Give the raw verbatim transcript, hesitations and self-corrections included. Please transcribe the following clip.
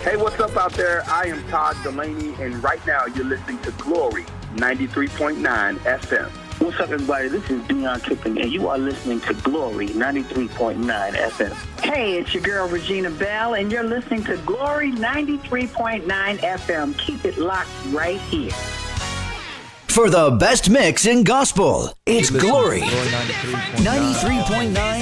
Hey, what's up out there? I am Todd Delaney, and right now you're listening to Glory ninety-three point nine F M. What's up, everybody? This is Dion Kipping, and you are listening to Glory ninety-three point nine F M. Hey, it's your girl, Regina Bell, and you're listening to Glory ninety-three point nine F M. Keep it locked right here. For the best mix in gospel, it's Glory ninety-three point nine